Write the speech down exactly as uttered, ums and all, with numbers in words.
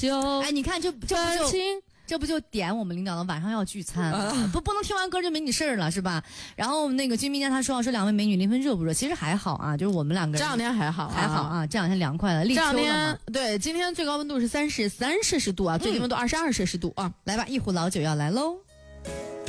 酒。 哎，你看这这不就这不就点我们领导的晚上要聚餐，啊、不不能听完歌就没你事儿了是吧？然后那个君明家他说说两位美女临汾热不热？其实还好啊，就是我们两个人这两天还好、啊、 还好啊，这两天凉快了，立秋了嘛。 这两天对，今天最高温度是三十三摄氏度啊，最低温度二十二摄氏度啊、 嗯。来吧，一壶老酒要来喽。